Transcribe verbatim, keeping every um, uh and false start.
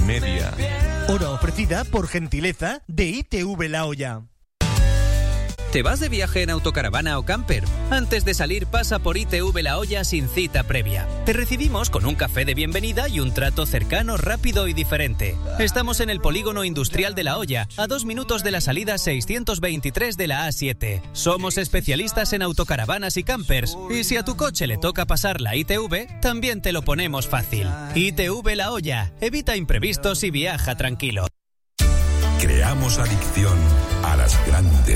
media. Hora ofrecida por gentileza de I T V La Hoya. ¿Te vas de viaje en autocaravana o camper? Antes de salir pasa por I T V La Hoya sin cita previa. Te recibimos con un café de bienvenida y un trato cercano, rápido y diferente. Estamos en el Polígono Industrial de La Hoya, a dos minutos de la salida seiscientos veintitrés de la A siete. Somos especialistas en autocaravanas y campers, y si a tu coche le toca pasar la I T V, también te lo ponemos fácil. I T V La Hoya, evita imprevistos y viaja tranquilo. Creamos adicción a las grandes